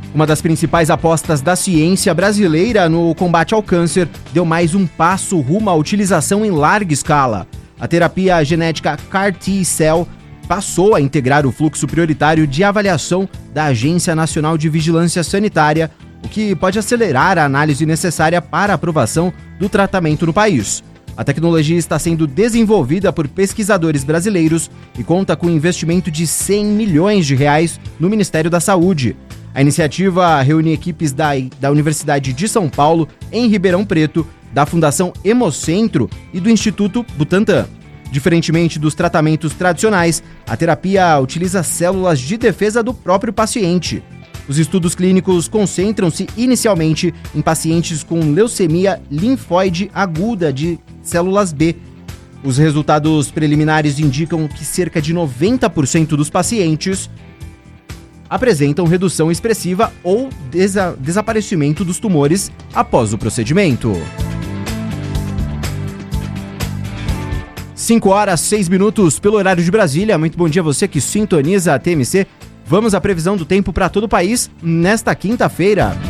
Uma das principais apostas da ciência brasileira no combate ao câncer deu mais um passo rumo à utilização em larga escala. A terapia genética CAR T-Cell passou a integrar o fluxo prioritário de avaliação da Agência Nacional de Vigilância Sanitária, o que pode acelerar a análise necessária para a aprovação do tratamento no país. A tecnologia está sendo desenvolvida por pesquisadores brasileiros e conta com um investimento de R$100 milhões no Ministério da Saúde. A iniciativa reúne equipes da Universidade de São Paulo, em Ribeirão Preto, da Fundação Hemocentro e do Instituto Butantan. Diferentemente dos tratamentos tradicionais, a terapia utiliza células de defesa do próprio paciente. Os estudos clínicos concentram-se inicialmente em pacientes com leucemia linfóide aguda de células B. Os resultados preliminares indicam que cerca de 90% dos pacientes apresentam redução expressiva ou desaparecimento dos tumores após o procedimento. 5h06 pelo horário de Brasília. Muito bom dia a você que sintoniza a TMC. Vamos à previsão do tempo para todo o país nesta quinta-feira.